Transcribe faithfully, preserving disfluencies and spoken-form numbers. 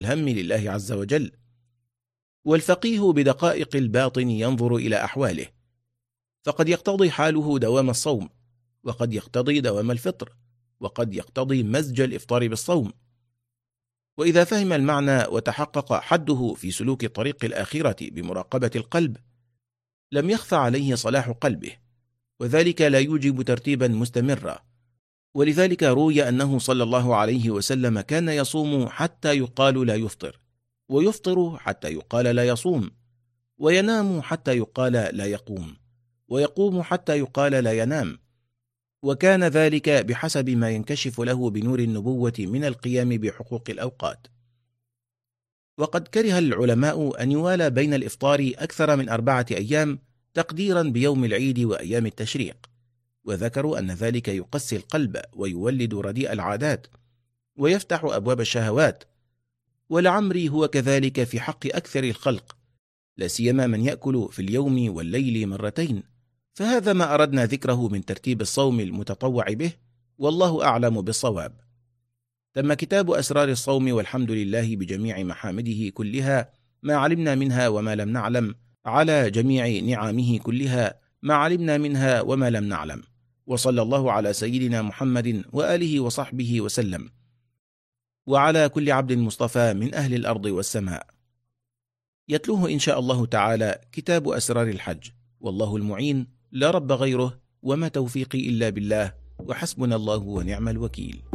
الهم لله عز وجل. والفقيه بدقائق الباطن ينظر إلى أحواله، فقد يقتضي حاله دوام الصوم، وقد يقتضي دوام الفطر، وقد يقتضي مزج الإفطار بالصوم. وإذا فهم المعنى وتحقق حده في سلوك طريق الآخرة بمراقبة القلب، لم يخفى عليه صلاح قلبه، وذلك لا يوجب ترتيبا مستمرا. ولذلك روي أنه صلى الله عليه وسلم كان يصوم حتى يقال لا يفطر، ويفطر حتى يقال لا يصوم، وينام حتى يقال لا يقوم، ويقوم حتى يقال لا ينام، وكان ذلك بحسب ما ينكشف له بنور النبوة من القيام بحقوق الأوقات. وقد كره العلماء أن يوالى بين الإفطار أكثر من أربعة أيام تقديرا بيوم العيد وأيام التشريق، وذكروا أن ذلك يقسي القلب ويولد رديء العادات ويفتح أبواب الشهوات، ولعمري هو كذلك في حق أكثر الخلق، لا سيما من يأكل في اليوم والليل مرتين. فهذا ما أردنا ذكره من ترتيب الصوم المتطوع به، والله أعلم بالصواب. تم كتاب أسرار الصوم، والحمد لله بجميع محامده كلها، ما علمنا منها وما لم نعلم، على جميع نعمه كلها، ما علمنا منها وما لم نعلم. وصلى الله على سيدنا محمد وآله وصحبه وسلم، وعلى كل عبد مصطفى من أهل الأرض والسماء. يتلوه إن شاء الله تعالى كتاب أسرار الحج، والله المعين، لا رب غيره، وما توفيقي إلا بالله، وحسبنا الله ونعم الوكيل.